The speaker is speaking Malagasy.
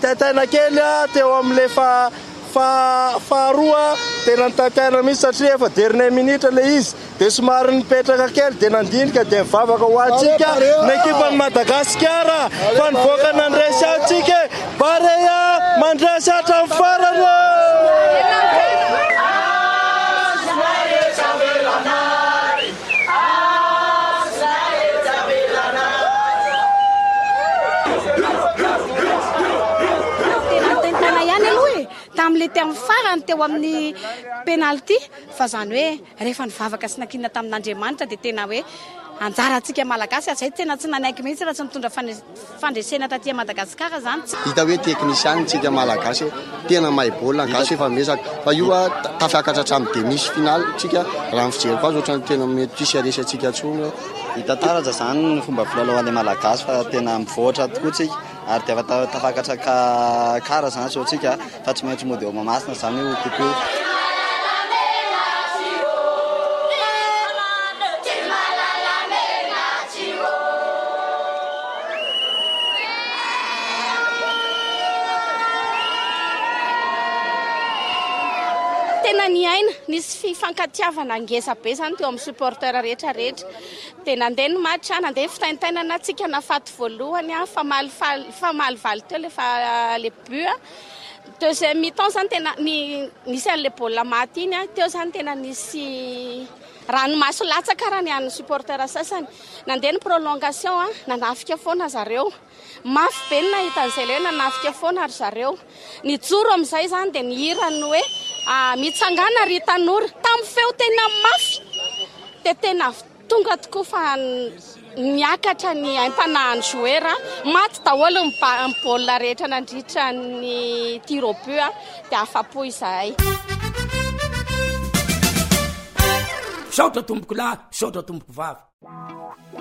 tataina kely teo amin'le faharoa tena nitataina mihitsy satria efa dernier minute le izy dia somary nipetraka kely dia nandinika dia mivavaka ho antsika ny ekipany Madagasikara fa nivoaka nandresy antsika Barea mandresy hatramin'ny farany. Tam'le terme farany teo amin'ny penalty fa zany hoe rehefa nivavaka sy nankina tamin'Andriamanitra dia tena hoe anjara antsika malagasy azay tena tsy nanaiky mihitsy raha tsy mitondra fandresena taty Madagasikara zany. Hita hoe teknisiany tsika malagasy tena mahay baolina gasy efa mesaka fa io tafiakatra hatramin'ny demi-finale tsika raha ny fijeriko azy ohatrany tena mety tsisy aresy atsika tsony. Hita taratra zany ny fomba filalaovan'ny malagasy fa tena mivoatra tokoa tsika ary dia tafakatra kara zany so tsika fa tsy maintsy mody eo mamasina zany io kokoa. Tena ny aina nisy fifankatiavana ngeza be zany teo amin'ny supporter rehetra dia nandeha ny match nandeha fitaintainana tsika nafaty voalohany famalivaly teo le but deuxième mi-temps zany tena nisy an'le baolina maty iny teo zany tena nisy ranomaso latsaka raha ny an'ny supporter sasany nandeha ny prolongation nanafika foana zareo mafy be ny nahitan'izay le hoe nanafika foana ary zareo nijoro amin'izay zany dia nihirany hoe mitsangana ry tanora tamin'ny feo tena mafy dia tena tonga tokoa fa miakatra ny aim-panahin'ny joueur maty daholo ny baolina rehetra nandritra ny tir au but dia afa-po izahay. Saotra tomboko lahy, saotra tomboko vavy.